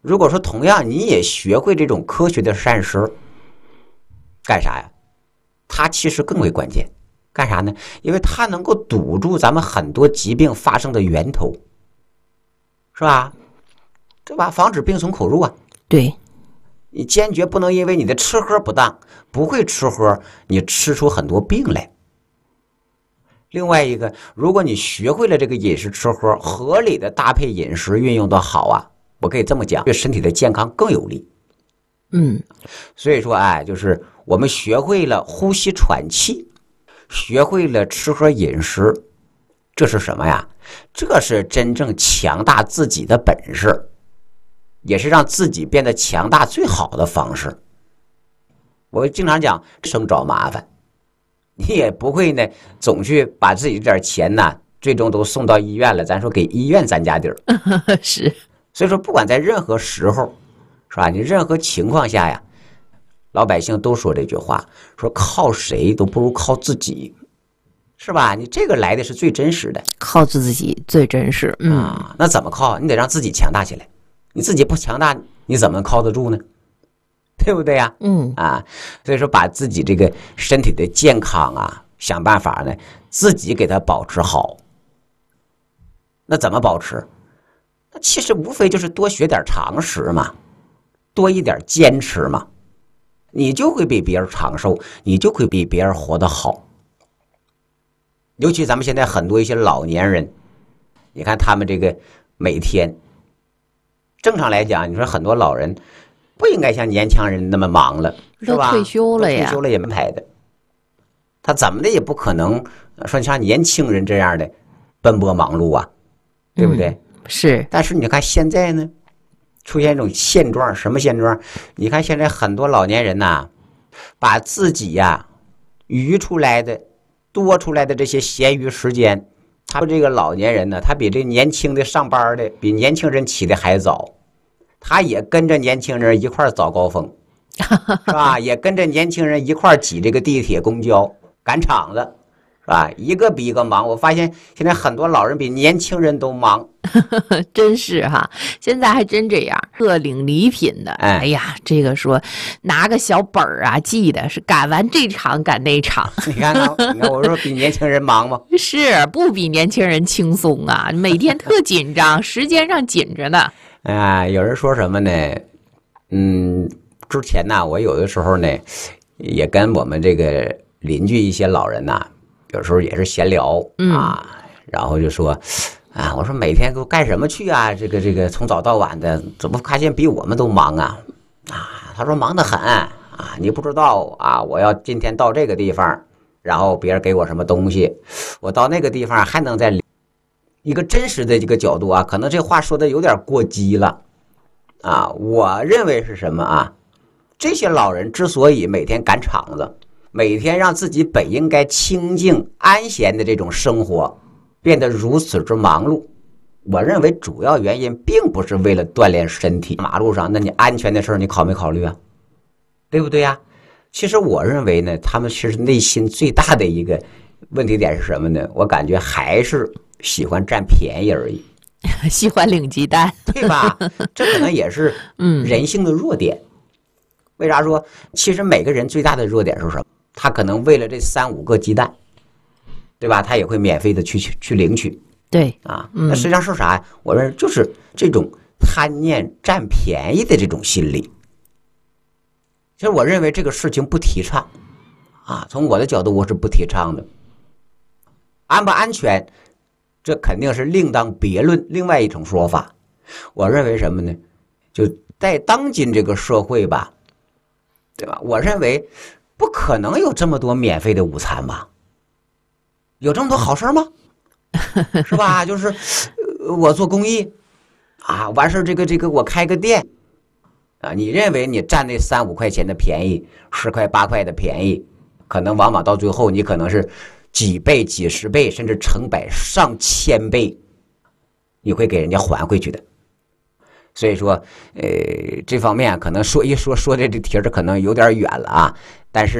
如果说同样你也学会这种科学的膳食，干啥呀？它其实更为关键。干啥呢？因为它能够堵住咱们很多疾病发生的源头，是吧？对吧？防止病从口入啊。 对， 你坚决不能因为你的吃喝不当，不会吃喝，你吃出很多病来。另外一个，如果你学会了这个饮食吃喝，合理的搭配饮食运用的好啊，我可以这么讲，对身体的健康更有利。所以说，哎，就是我们学会了呼吸喘气，学会了吃喝饮食，这是什么呀？这是真正强大自己的本事，也是让自己变得强大最好的方式。我经常讲，生找麻烦，你也不会呢总去把自己这点钱呢，最终都送到医院了，咱说给医院沾家底儿。 是， 所以说，不管在任何时候，是吧？你任何情况下呀，老百姓都说这句话，说靠谁都不如靠自己，是吧？你这个来的是最真实的， 靠自己最真实。 那怎么靠？你得让自己强大起来，你自己不强大，你怎么靠得住呢？对不对呀？所以说把自己这个身体的健康啊，想办法呢，自己给它保持好。那怎么保持？那其实无非就是多学点常识嘛，多一点坚持嘛，你就会比别人长寿，你就会比别人活得好。尤其咱们现在很多一些老年人，你看他们这个每天，正常来讲，你说很多老人不应该像年轻人那么忙了，是吧？ 都退休了呀， 退休了也没排的，他怎么的也不可能说像年轻人这样的奔波忙碌啊，对不对？ 是。 但是你看现在呢，出现一种现状，什么现状？你看现在很多老年人呐，把自己呀余出来的、多出来的这些闲余时间，他这个老年人呢，他比这年轻的上班的，比年轻人起的还早。他也跟着年轻人一块早高峰，是吧？也跟着年轻人一块挤这个地铁、公交、赶场子，是吧？一个比一个忙。我发现现在很多老人比年轻人都忙， 真是哈，现在还真这样，各领礼品的。哎呀，这个说拿个小本儿啊，记得是赶完这场赶那场。 你看看，你看我说比年轻人忙吗？ 是不比年轻人轻松啊？每天特紧张，时间上紧着呢。 有人说什么呢？之前呢，我有的时候呢，也跟我们这个邻居一些老人呐，有时候也是闲聊然后就说我说每天都干什么去啊？这个从早到晚的，怎么发现比我们都忙啊？他说忙得很你不知道啊，我要今天到这个地方，然后别人给我什么东西，我到那个地方还能再。一个真实的这个角度可能这话说的有点过激了我认为是什么这些老人之所以每天赶场子，每天让自己本应该清静安闲的这种生活变得如此之忙碌，我认为主要原因并不是为了锻炼身体。马路上，那你安全的事你考没考虑啊？对不对呀？其实我认为呢，他们其实内心最大的一个问题点是什么呢？我感觉还是喜欢占便宜而已， 喜欢领鸡蛋， 对吧？这可能也是人性的弱点。为啥说？其实每个人最大的弱点是什么？他可能为了这3-5个鸡蛋，对吧？他也会免费的去领取。 对那实际上是啥呀？我认为就是这种贪念占便宜的这种心理。其实我认为这个事情不提倡从我的角度我是不提倡的。安不安全？这肯定是另当别论，另外一种说法。我认为什么呢？就在当今这个社会吧，对吧？我认为不可能有这么多免费的午餐吧？有这么多好事吗？是吧？就是我做公益完事这个我开个店你认为你占那3-5块钱的便宜，10块8块的便宜，可能往往到最后你可能是几倍、几十倍，甚至成百上千倍，你会给人家还回去的。所以说，这方面可能说这题儿可能有点远了但是呢，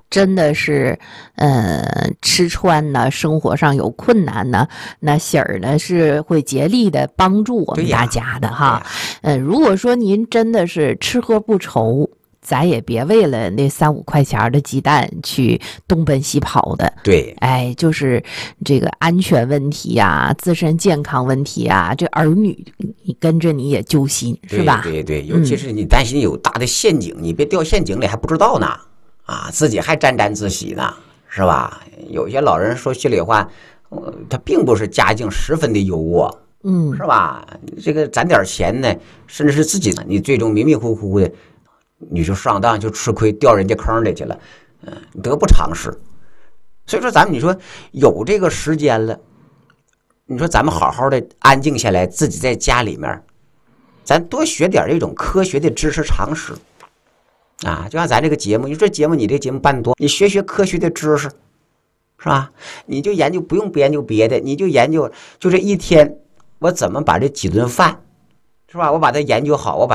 真的是，吃穿呢，生活上有困难呢，那喜儿呢是会竭力的帮助我们大家的哈。如果说您真的是吃喝不愁，咱也别为了那3、5块钱的鸡蛋去东奔西跑的。 对， 哎，就是这个安全问题呀、自身健康问题呀，这儿女你跟着你也揪心，是吧？ 对对对，尤其是你担心有大的陷阱，你别掉陷阱里还不知道呢，啊，自己还沾沾自喜呢，是吧？有些老人说心里话，他并不是家境十分的优渥，是吧？这个攒点钱呢，甚至是自己，你最终迷迷糊糊的，你就上当就吃亏，掉人家坑里去了，得不偿失。所以说，你说有这个时间了，你说咱们好好的安静下来，自己在家里面，咱多学点这种科学的知识常识啊！就像咱这个节目，你说节目你这节目办多，你学科学的知识，是吧？你就研究，不用研究别的，你就研究，就这一天我怎么把这几顿饭，是吧？我把它研究好，我把